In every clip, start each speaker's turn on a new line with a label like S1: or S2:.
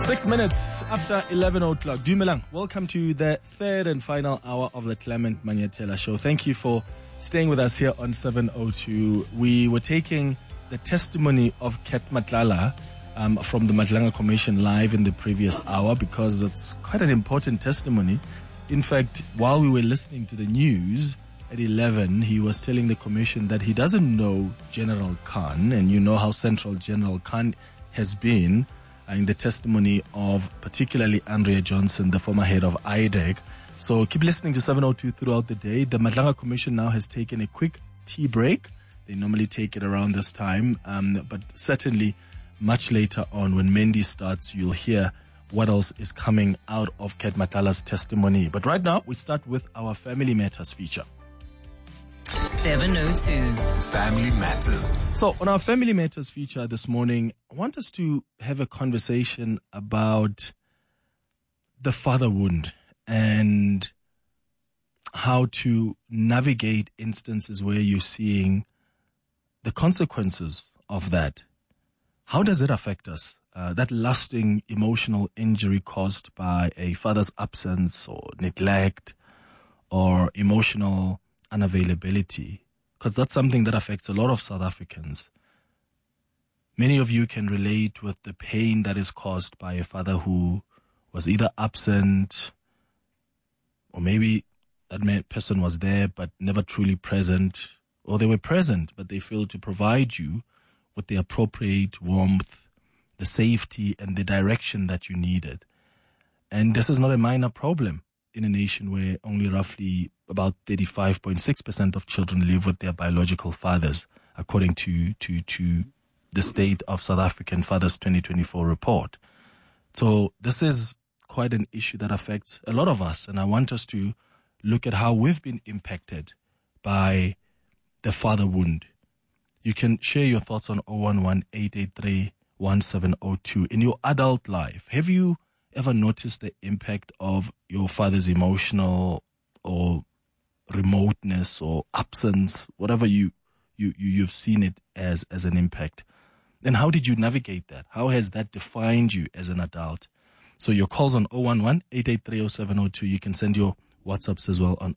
S1: 6 minutes after 11 o'clock. Dumelang, welcome to the third and final hour of the Clement Manyetela Show. Thank you for staying with us here on 702. We were taking the testimony of Ket Matlala from the Madlanga Commission live in the previous hour because it's quite an important testimony. In fact, while we were listening to the news at 11, he was telling the commission that he doesn't know General Khan, and you know how central General Khan has been in the testimony of particularly Andrea Johnson, the former head of IDEC. So keep listening to 702 throughout the day. The Madlanga Commission now has taken a quick tea break. They normally take it around this time, but certainly much later on when Mendy starts, you'll hear what else is coming out of Ket Matlala's testimony. But right now, we start with our Family Matters feature.
S2: 702
S3: Family Matters.
S1: So on our Family Matters feature this morning, I want us to have a conversation about the father wound and how to navigate instances where you're seeing the consequences of that. How does it affect us? That lasting emotional injury caused by a father's absence or neglect or emotional unavailability, because that's something that affects a lot of South Africans. Many of you can relate with the pain that is caused by a father who was either absent or maybe that person was there but never truly present, or they were present but they failed to provide you with the appropriate warmth, the safety and the direction that you needed. And this is not a minor problem in a nation where only roughly about 35.6% of children live with their biological fathers, according to the State of South African Fathers 2024 report. So this is quite an issue that affects a lot of us, and I want us to look at how we've been impacted by the father wound. You can share your thoughts on 011-883-1702. In your adult life, have you ever noticed the impact of your father's emotional or remoteness or absence, whatever you've seen it as an impact? And how did you navigate that? How has that defined you as an adult? So your calls on 011-883-0702. You can send your WhatsApps as well on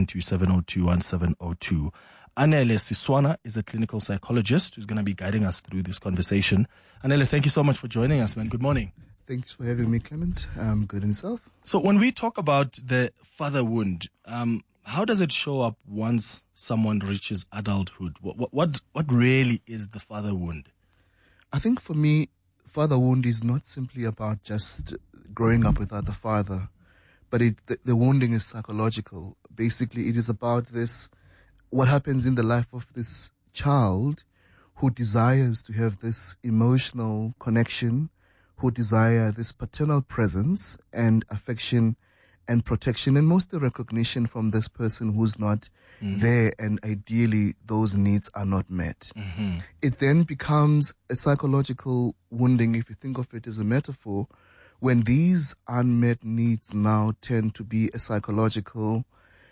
S1: 072-702-1702. Anele Siswana is a clinical psychologist who's going to be guiding us through this conversation. Anele, thank you so much for joining us, man. Good morning.
S4: Thanks for having me, Clement. I'm good and yourself.
S1: So when we talk about the father wound, how does it show up once someone reaches adulthood? What really is the father wound?
S4: I think for me, father wound is not simply about just growing up without the father, but the wounding is psychological. Basically, it is about what happens in the life of this child who desires to have this emotional connection, who desire this paternal presence and affection and protection, and mostly recognition from this person who's not there, and ideally those needs are not met.
S1: Mm-hmm.
S4: It then becomes a psychological wounding, if you think of it as a metaphor, when these unmet needs now tend to be a psychological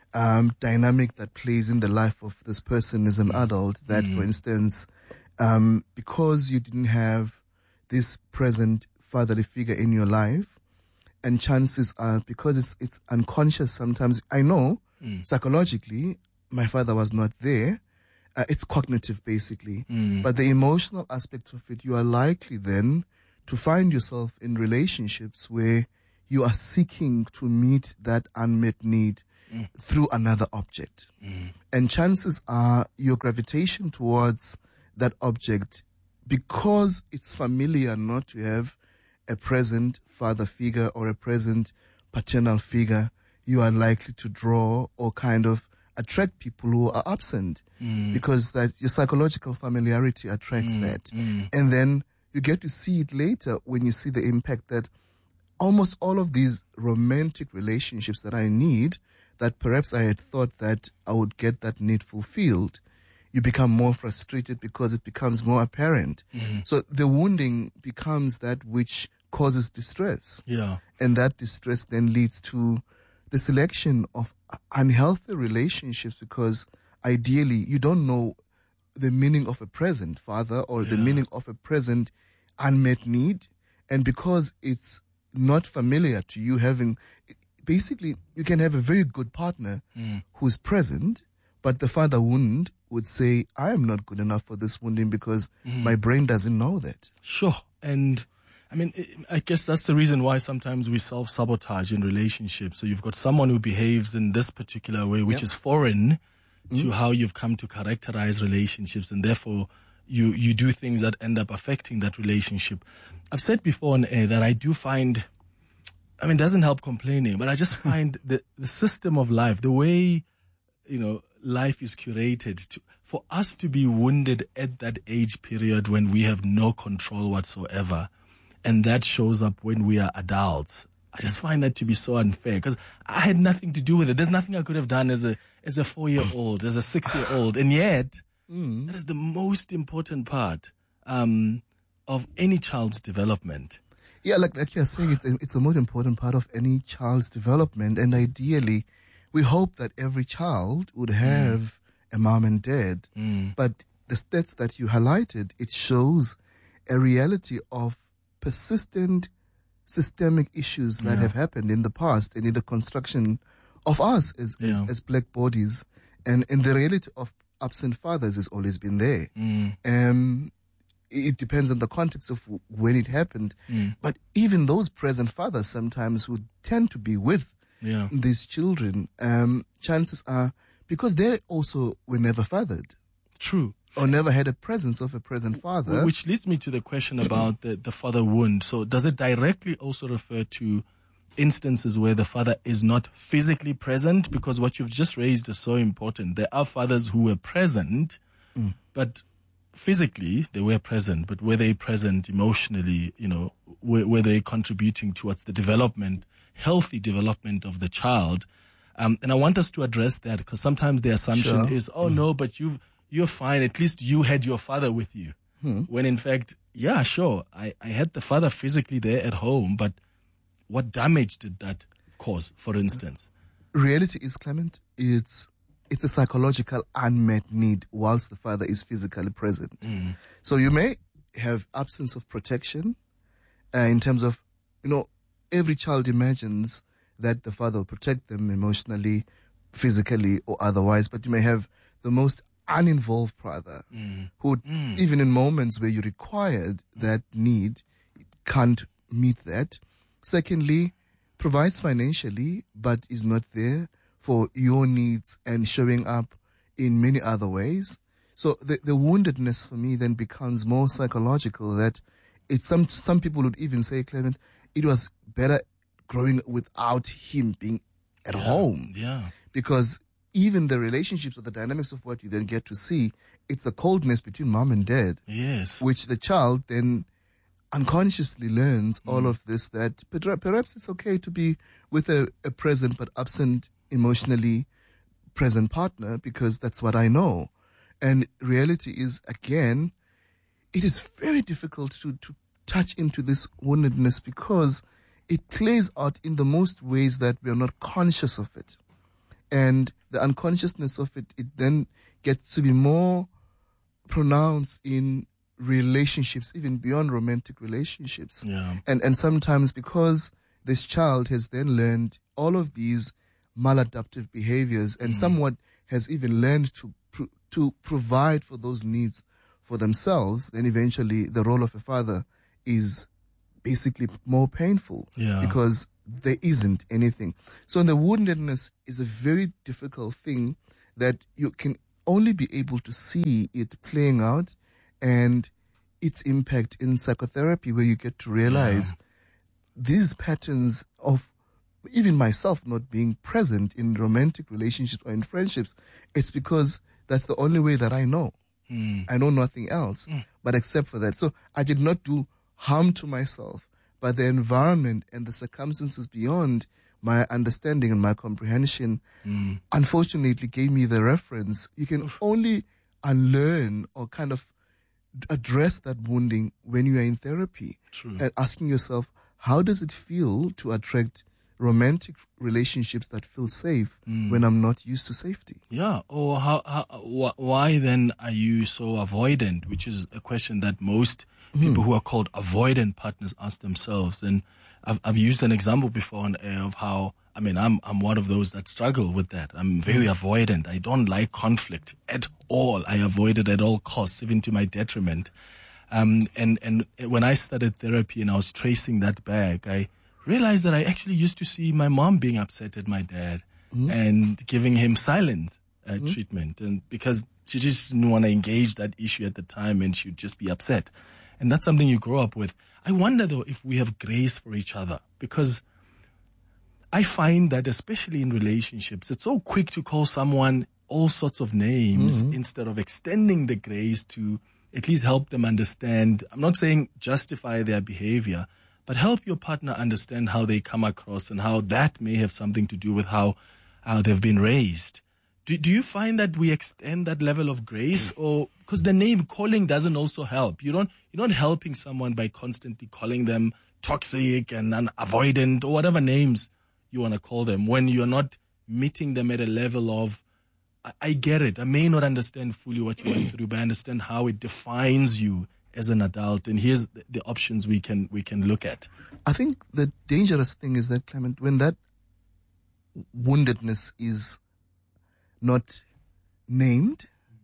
S4: dynamic that plays in the life of this person as an adult, that for instance, because you didn't have this present fatherly figure in your life, and chances are, because it's unconscious sometimes, I know psychologically my father was not there, it's cognitive basically, but the emotional aspect of it, you are likely then to find yourself in relationships where you are seeking to meet that unmet need through another object. And chances are your gravitation towards that object, because it's familiar not to have a present father figure or a present paternal figure, you are likely to draw or kind of attract people who are absent, because that your psychological familiarity attracts that. And then you get to see it later when you see the impact that almost all of these romantic relationships that I need, that perhaps I had thought that I would get that need fulfilled, you become more frustrated because it becomes more apparent. So the wounding becomes that which causes distress.
S1: Yeah.
S4: And that distress then leads to the selection of unhealthy relationships, because ideally you don't know the meaning of a present father or the meaning of a present unmet need. And because it's not familiar to you having, basically, you can have a very good partner who's present, but the father wound would say, I am not good enough for this wounding because my brain doesn't know that.
S1: Sure. And I mean, I guess that's the reason why sometimes we self-sabotage in relationships. So you've got someone who behaves in this particular way, which is foreign to how you've come to characterize relationships, and therefore you do things that end up affecting that relationship. I've said before on air that I do find, I mean, it doesn't help complaining, but I just find the system of life, the way, life is curated for us to be wounded at that age period when we have no control whatsoever. And that shows up when we are adults. I just find that to be so unfair because I had nothing to do with it. There's nothing I could have done as a 4-year-old, as a 6-year-old. And yet, that is the most important part of any child's development.
S4: Yeah, like you're saying, it's the most important part of any child's development. And ideally, we hope that every child would have a mom and dad. But the stats that you highlighted, it shows a reality of persistent systemic issues that have happened in the past and in the construction of us as black bodies. And the reality of absent fathers has always been there. It depends on the context of when it happened. But even those present fathers sometimes who tend to be with these children, chances are, because they also were never fathered.
S1: True.
S4: Or never had a presence of a present father.
S1: Which leads me to the question about the father wound. So does it directly also refer to instances where the father is not physically present? Because what you've just raised is so important. There are fathers who were present, but physically they were present, but were they present emotionally? Were they contributing towards the healthy development of the child? And I want us to address that because sometimes the assumption is, no, but you're fine. At least you had your father with you. When in fact, yeah, sure, I had the father physically there at home, but what damage did that cause, for instance?
S4: Reality is, Clement, it's a psychological unmet need whilst the father is physically present. So you may have absence of protection in terms of, every child imagines that the father will protect them emotionally, physically, or otherwise, but you may have the most uninvolved father who, even in moments where you required that need, can't meet that. Secondly, provides financially, but is not there for your needs and showing up in many other ways. So the woundedness for me then becomes more psychological, that it's some people would even say, Clement, it was better growing without him being at home.
S1: Yeah.
S4: Because even the relationships or the dynamics of what you then get to see, it's the coldness between mom and dad.
S1: Yes.
S4: Which the child then unconsciously learns all of this, that perhaps it's okay to be with a present but absent, emotionally present partner because that's what I know. And reality is, again, it is very difficult to touch into this woundedness because it plays out in the most ways that we are not conscious of it. And the unconsciousness of it then gets to be more pronounced in relationships, even beyond romantic relationships.
S1: Yeah.
S4: And sometimes because this child has then learned all of these maladaptive behaviors and somewhat has even learned to provide for those needs for themselves, then eventually the role of a father is basically more painful because there isn't anything. So the woundedness is a very difficult thing that you can only be able to see it playing out and its impact in psychotherapy, where you get to realize these patterns of even myself not being present in romantic relationships or in friendships. It's because that's the only way that I know. I know nothing else but except for that. So I did not do harm to myself, but the environment and the circumstances beyond my understanding and my comprehension, unfortunately, gave me the reference. You can only unlearn or kind of address that wounding when you are in therapy.
S1: True.
S4: And asking yourself, how does it feel to attract romantic relationships that feel safe when I'm not used to safety?
S1: Yeah. Or why then are you so avoidant? Which is a question that most people who are called avoidant partners ask themselves. And I've used an example before on air of how, I mean, I'm one of those that struggle with that. I'm very avoidant. I don't like conflict at all. I avoid it at all costs, even to my detriment. And when I started therapy and I was tracing that back, I realized that I actually used to see my mom being upset at my dad and giving him silent treatment. And because she just didn't want to engage that issue at the time and she would just be upset. And that's something you grow up with. I wonder, though, if we have grace for each other, because I find that especially in relationships, it's so quick to call someone all sorts of names instead of extending the grace to at least help them understand. I'm not saying justify their behavior, but help your partner understand how they come across and how that may have something to do with how they've been raised. Do you find that we extend that level of grace, or because the name calling doesn't also help? You're not helping someone by constantly calling them toxic and avoidant or whatever names you want to call them when you're not meeting them at a level of, I get it. I may not understand fully what you went through, but I understand how it defines you as an adult. And here's the options we can look at.
S4: I think the dangerous thing is that, Clement, when that woundedness is not named,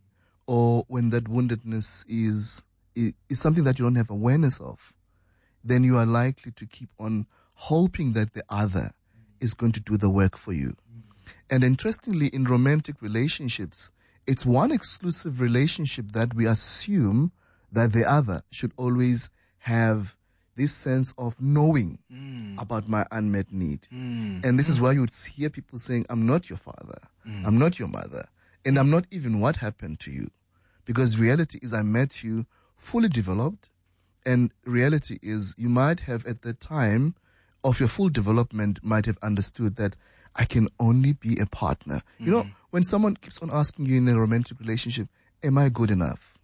S4: or when that woundedness is something that you don't have awareness of, then you are likely to keep on hoping that the other is going to do the work for you. And interestingly, in romantic relationships, it's one exclusive relationship that we assume that the other should always have this sense of knowing about my unmet need. And this is why you would hear people saying, I'm not your father, I'm not your mother, and I'm not even what happened to you. Because reality is I met you fully developed, and reality is you might have at the time of your full development might have understood that I can only be a partner. You know, when someone keeps on asking you in a romantic relationship, am I good enough?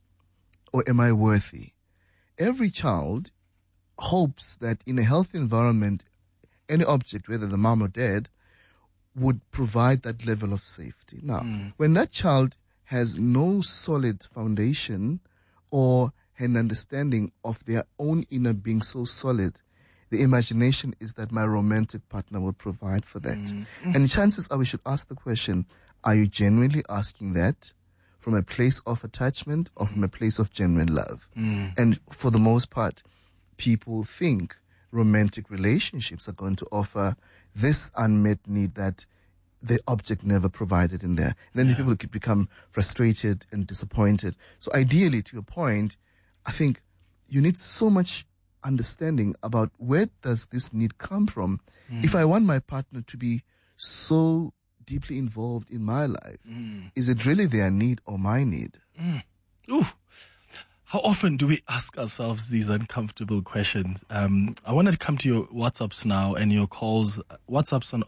S4: Or am I worthy? Every child hopes that in a healthy environment, any object, whether the mom or dad, would provide that level of safety. Now, when that child has no solid foundation or an understanding of their own inner being so solid, the imagination is that my romantic partner will provide for that. And chances are we should ask the question, are you genuinely asking that from a place of attachment or from a place of genuine love? And for the most part, people think romantic relationships are going to offer this unmet need that the object never provided in there. And then the people could become frustrated and disappointed. So ideally, to your point, I think you need so much understanding about where does this need come from. If I want my partner to be so deeply involved in my life, is it really their need or my need?
S1: Ooh. How often do we ask ourselves these uncomfortable questions? I want to come to your WhatsApps now and your calls. WhatsApps on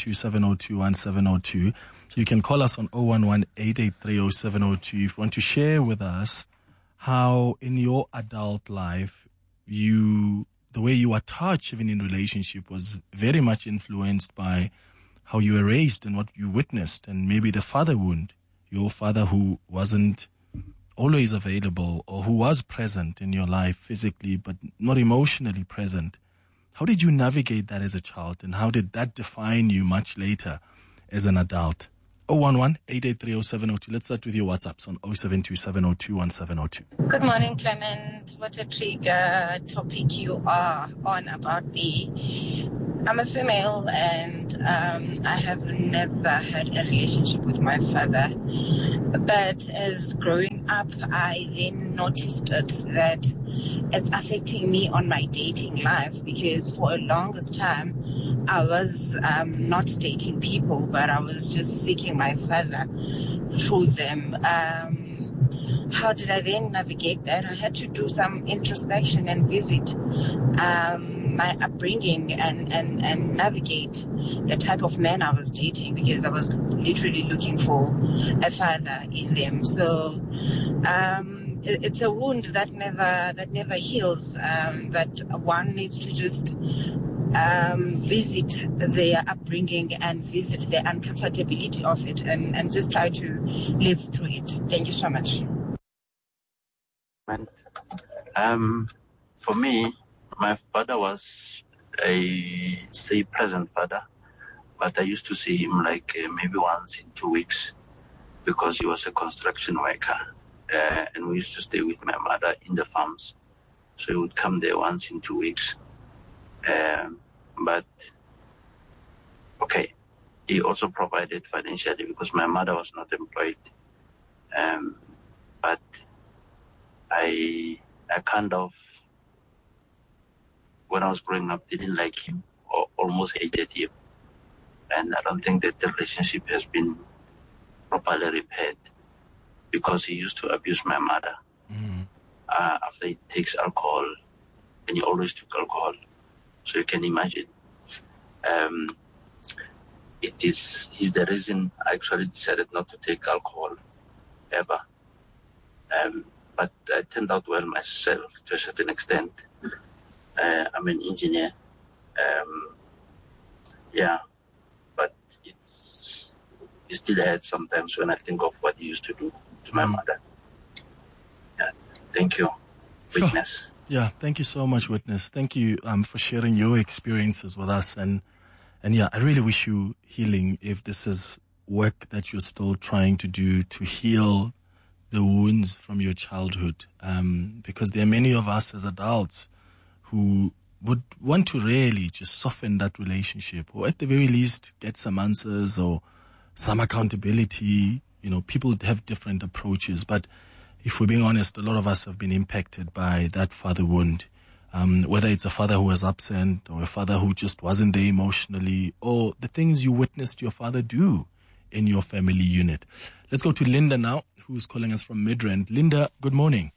S1: 0727021702. You can call us on 011-883-0702 if you want to share with us how in your adult life the way you are touched even in relationship was very much influenced by how you were raised and what you witnessed, and maybe the father wound, your father who wasn't always available or who was present in your life physically but not emotionally present. How did you navigate that as a child, and how did that define you much later as an adult? 011-883-0702. Let's start with your WhatsApps on 0727021702.
S2: Good morning, Clement. What a trigger topic you are on about I'm a female and I have never had a relationship with my father. But as growing up, I then noticed that it's affecting me on my dating life, because for a longest time, I was not dating people, but I was just seeking my father through them. How did I then navigate that? I had to do some introspection and visit my upbringing and navigate the type of men I was dating, because I was literally looking for a father in them. So it's a wound that never heals, but one needs to just visit their upbringing and visit the uncomfortability of it and just try to live through it. Thank you so much.
S3: For me, my father was a present father, but I used to see him like maybe once in 2 weeks because he was a construction worker, and we used to stay with my mother in the farms. So he would come there once in 2 weeks. But okay, he also provided financially because my mother was not employed. But I kind of, when I was growing up, didn't like him or almost hated him. And I don't think that the relationship has been properly repaired because he used to abuse my mother. After he takes alcohol, and he always took alcohol. So you can imagine. He's the reason I actually decided not to take alcohol ever. But I turned out well myself to a certain extent. I'm an engineer. But it still hurts sometimes when I think of what he used to do to my mother. Yeah, thank you, Witness.
S1: Sure. Yeah, thank you so much, Witness. Thank you for sharing your experiences with us. And yeah, I really wish you healing if this is work that you're still trying to do to heal the wounds from your childhood. Because there are many of us as adults who would want to really just soften that relationship, or at the very least get some answers or some accountability. You know, people have different approaches, but if we're being honest, a lot of us have been impacted by that father wound. Whether it's a father who was absent or a father who just wasn't there emotionally, or the things you witnessed your father do in your family unit. Let's go to Linda now, who's calling us from Midrand. Linda, good morning.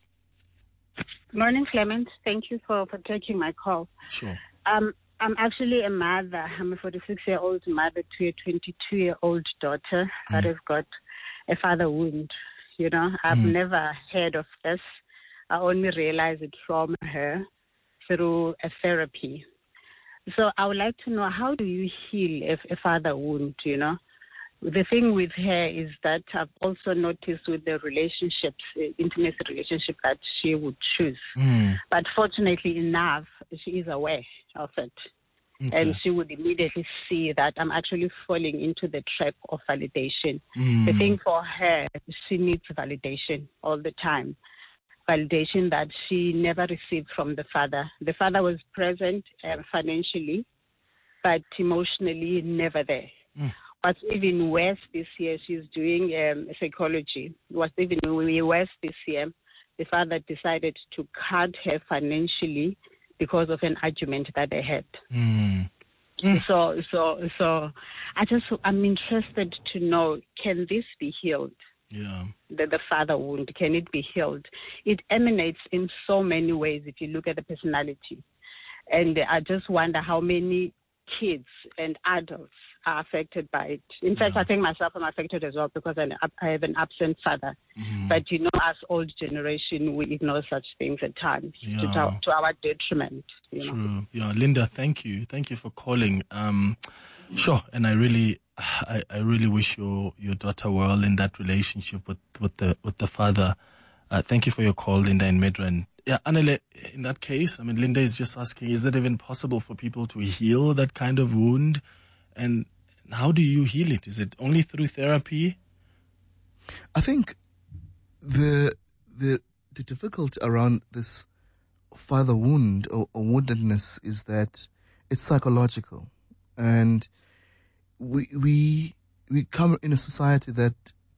S5: Good morning, Clement. Thank you for taking my call.
S1: Sure.
S5: I'm actually a mother. I'm a 46-year-old mother to a 22-year-old daughter that has got a father wound. You know, I've never heard of this. I only realized it from her through a therapy. So I would like to know, how do you heal a father wound, you know? The thing with her is that I've also noticed with the relationships, intimate relationship that she would choose. But fortunately enough, she is aware of it. Okay. And she would immediately see that I'm actually falling into the trap of validation. The thing for her, she needs validation all the time. Validation that she never received from the father. The father was present financially, but emotionally never there. What's even worse this year, she's doing psychology. What's even worse this year, the father decided to cut her financially because of an argument that they had. So I'm interested to know, can this be healed?
S1: Yeah.
S5: The father wound, can it be healed? It emanates in so many ways if you look at the personality. And I just wonder how many kids and adults are affected by it. In fact, I think myself I'm affected as well because I have an absent father. But, you know, as old generation, we ignore such things at times to our detriment. You know?
S1: Yeah, Linda, thank you. Thank you for calling. Sure, and I really wish your daughter well in that relationship with the father. Thank you for your call, Linda in Midrand. Yeah, Anele, in that case, I mean, Linda is just asking, is it even possible for people to heal that kind of wound? And how do you heal it? Is it only through therapy?
S4: I think the difficulty around this father wound or woundedness is that it's psychological. And we come in a society that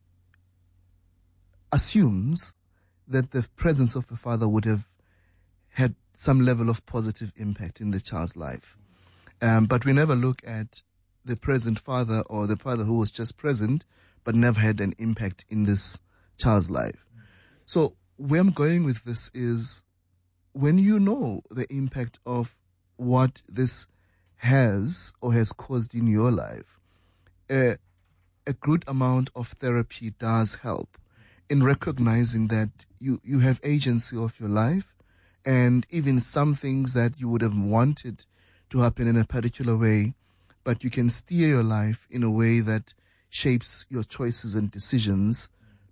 S4: assumes that the presence of a father would have had some level of positive impact in the child's life. But we never look at the present father or the father who was just present but never had an impact in this child's life. So where I'm going with this is, when you know the impact of what this has or has caused in your life, a good amount of therapy does help in recognizing that you have agency of your life, and even some things that you would have wanted to happen in a particular way, but you can steer your life in a way that shapes your choices and decisions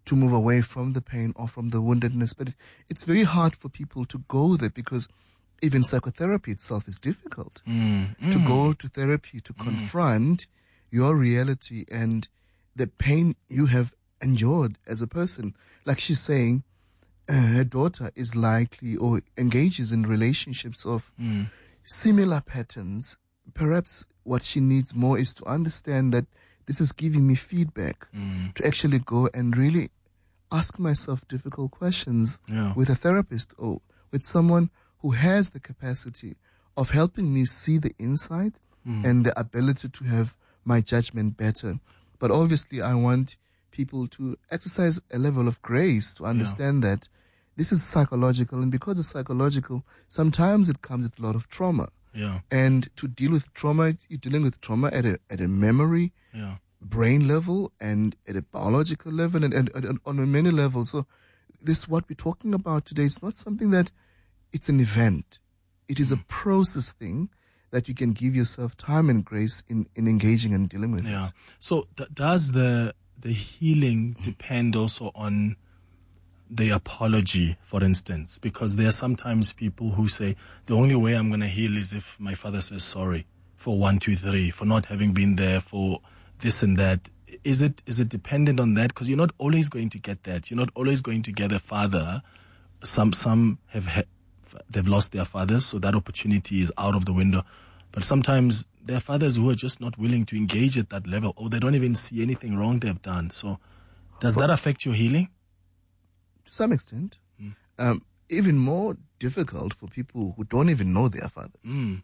S4: to move away from the pain or from the woundedness. But it's very hard for people to go there because even psychotherapy itself is difficult. To go to therapy, to confront your reality and the pain you have endured as a person. Like she's saying, her daughter is likely or engages in relationships of similar patterns. Perhaps what she needs more is to understand that this is giving me feedback to actually go and really ask myself difficult questions with a therapist or with someone who has the capacity of helping me see the inside and the ability to have my judgment better. But obviously I want people to exercise a level of grace to understand that this is psychological, and because it's psychological, sometimes it comes with a lot of trauma. And to deal with trauma, you're dealing with trauma at a memory, brain level, and at a biological level, and on many levels. So this, what we're talking about today, it's not something that it's an event. It is a process thing that you can give yourself time and grace in engaging and dealing with it.
S1: So does the healing depend also on the apology, for instance? Because there are sometimes people who say, the only way I'm going to heal is if my father says sorry for 1, 2, 3, for not having been there, for this and that. Is it dependent on that? Because you're not always going to get that. You're not always going to get a father. Some they've lost their fathers, so that opportunity is out of the window. But sometimes there are fathers who are just not willing to engage at that level, or they don't even see anything wrong they've done. So does that affect your healing?
S4: To some extent. Even more difficult for people who don't even know their fathers.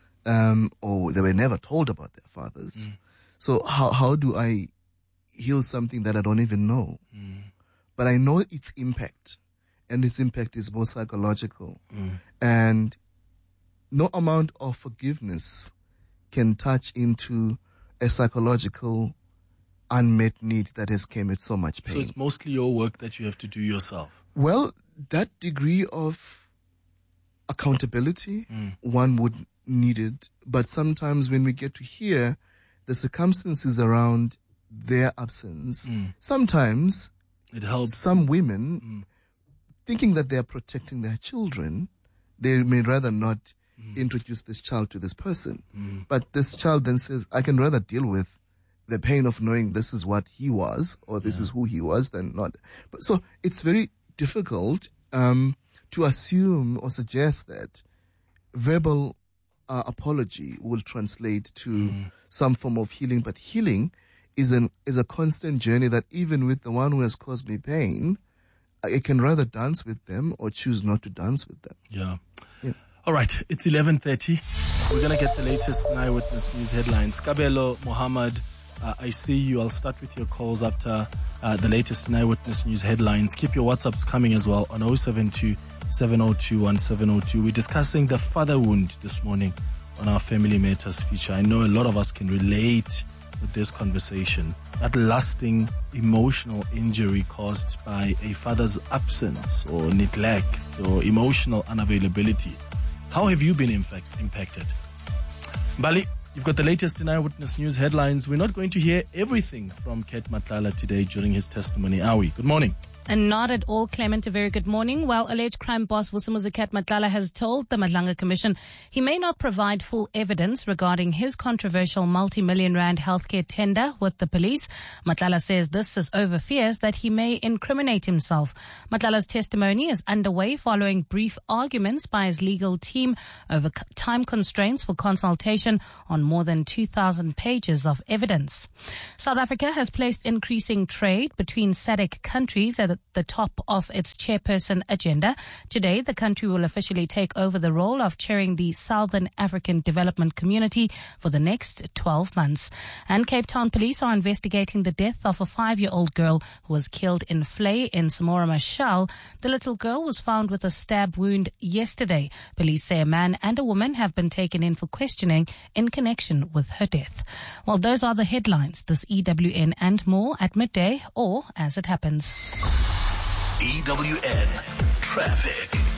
S4: Or they were never told about their fathers. So how do I heal something that I don't even know? But I know its impact. And its impact is more psychological. And no amount of forgiveness can touch into a psychological unmet need that has came with so much pain.
S1: So it's mostly your work that you have to do yourself.
S4: Well, that degree of accountability, one would need it. But sometimes when we get to hear the circumstances around their absence, sometimes
S1: it helps
S4: some women thinking that they are protecting their children, they may rather not introduce this child to this person. But this child then says, I can rather deal with the pain of knowing this is what he was, or this is who he was, than not. But so it's very difficult to assume or suggest that verbal apology will translate to some form of healing. But healing is a constant journey that even with the one who has caused me pain, I can rather dance with them or choose not to dance with them.
S1: Yeah. All right, it's 11:30. We're going to get the latest Eyewitness News headlines. Kabelo Mohammed, I see you. I'll start with your calls after the latest Eyewitness News headlines. Keep your WhatsApps coming as well on 072 702 1702. We're discussing the father wound this morning on our Family Matters feature. I know a lot of us can relate with this conversation. That lasting emotional injury caused by a father's absence or neglect or emotional unavailability. How have you been impacted? Bali, you've got the latest in Eyewitness News headlines. We're not going to hear everything from Ket Matlala today during his testimony, are we? Good morning.
S6: And not at all, Clement. A very good morning. Well, alleged crime boss Vusumuzi Ket Matlala has told the Madlanga Commission he may not provide full evidence regarding his controversial multi-million rand healthcare tender with the police. Matlala says this is over fears that he may incriminate himself. Matlala's testimony is underway following brief arguments by his legal team over time constraints for consultation on more than 2,000 pages of evidence. South Africa has placed increasing trade between SADC countries at the top of its chairperson agenda. Today, the country will officially take over the role of chairing the Southern African Development Community for the next 12 months. And Cape Town police are investigating the death of a 5-year-old girl who was killed in Vlei in Samora Machel. The little girl was found with a stab wound yesterday. Police say a man and a woman have been taken in for questioning in connection with her death. Well, those are the headlines. This EWN and more at midday or as it happens.
S7: EWN Traffic.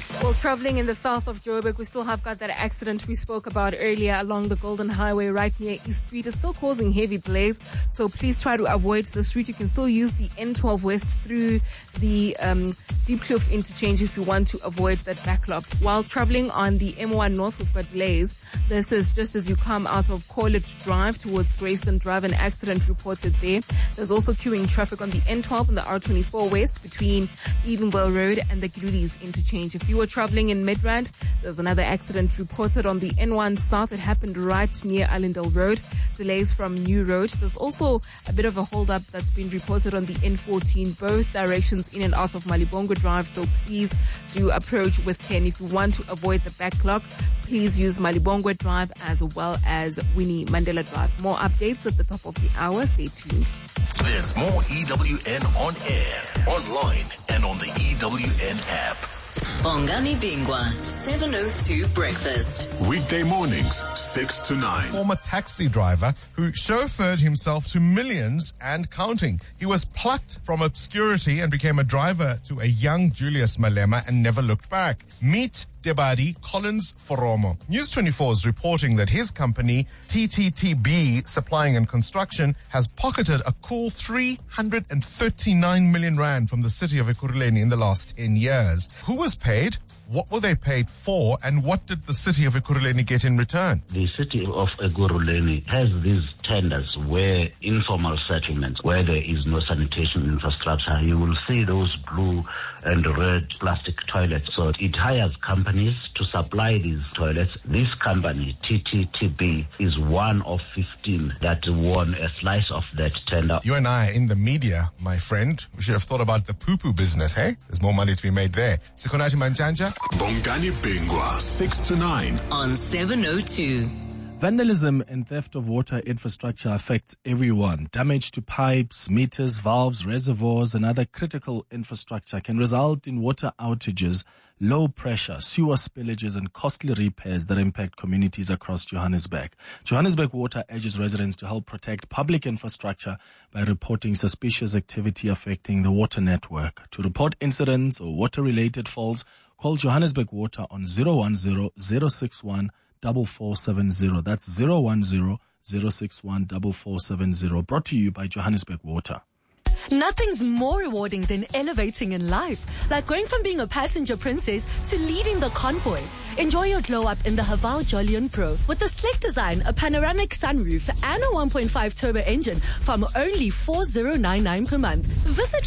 S7: Well, traveling in the south of Joburg, we still have got that accident we spoke about earlier along the Golden Highway right near East Street. It's still causing heavy delays, so please try to avoid the street. You can still use the N12 West through the Deep Kloof interchange if you want to avoid that backlog. While traveling on the M1 North, we've got delays. This is just as you come out of College Drive towards Grayston Drive, an accident reported there. There's also queuing traffic on the N12 and the R24 West between Edenville Road and the Gludies interchange. If you were traveling in Midrand, there's another accident reported on the N1 South. It happened right near Allendale Road. Delays from New Road. There's also a bit of a hold-up that's been reported on the N14, both directions in and out of Malibongo Drive, so please do approach with care. And if you want to avoid the backlog, please use Malibongo Drive as well as Winnie Mandela Drive. More updates at the top of the hour. Stay tuned.
S8: There's more EWN on air, online, and on the EWN app.
S9: Bongani Bingwa, 702 Breakfast.
S10: Weekday mornings, 6 to 9. Former taxi driver who chauffeured himself to millions and counting. He was plucked from obscurity and became a driver to a young Julius Malema and never looked back. Meet Debadi Collins Foromo. News 24 is reporting that his company, TTTB Supplying and Construction, has pocketed a cool 339 million rand from the city of Ekurhuleni in the last 10 years. Who was paid? What were they paid for, and what did the city of Ekurhuleni get in return?
S11: The city of Ekurhuleni has these tenders where informal settlements, where there is no sanitation infrastructure, you will see those blue and red plastic toilets. So it hires companies to supply these toilets. This company, TTTB, is one of 15 that won a slice of that tender.
S10: You and I are in the media, my friend. We should have thought about the poo-poo business, hey? There's more money to be made there. Sikonati Manjanja.
S8: Bongani Bingwa, 6 to 9.
S9: On 702.
S1: Vandalism and theft of water infrastructure affects everyone. Damage to pipes, meters, valves, reservoirs, and other critical infrastructure can result in water outages, low pressure, sewer spillages, and costly repairs that impact communities across Johannesburg. Johannesburg Water urges residents to help protect public infrastructure by reporting suspicious activity affecting the water network. To report incidents or water-related faults, call Johannesburg Water on 010-061 4470. That's 010-061 4470. Brought to you by Johannesburg Water.
S12: Nothing's more rewarding than elevating in life, like going from being a passenger princess to leading the convoy. Enjoy your glow up in the Haval Jolion Pro with a sleek design, a panoramic sunroof, and a 1.5 turbo engine from only 4,099 per month. Visit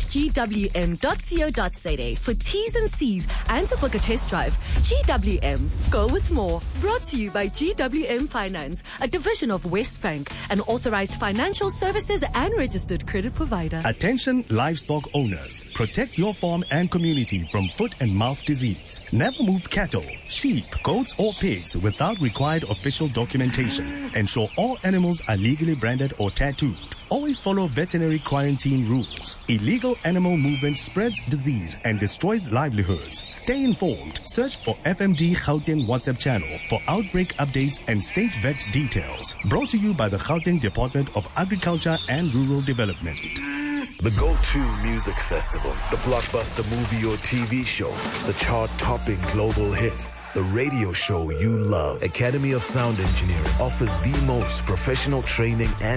S12: gwm.co.za for T's and C's and to book a test drive. GWM, go with more. Brought to you by GWM Finance, a division of Westbank, an authorized financial services and registered credit provider.
S13: Attention livestock owners. Protect your farm and community from foot and mouth disease. Never move cattle, sheep, goats or pigs without required official documentation. Ensure all animals are legally branded or tattooed. Always follow veterinary quarantine rules. Illegal animal movement spreads disease and destroys livelihoods. Stay informed. Search for FMD Gauteng WhatsApp channel for outbreak updates and state vet details. Brought to you by the Gauteng Department of Agriculture and Rural Development.
S8: The go-to music festival, the blockbuster movie or TV show, the chart-topping global hit, the radio show you love. Academy of Sound Engineering offers the most professional training and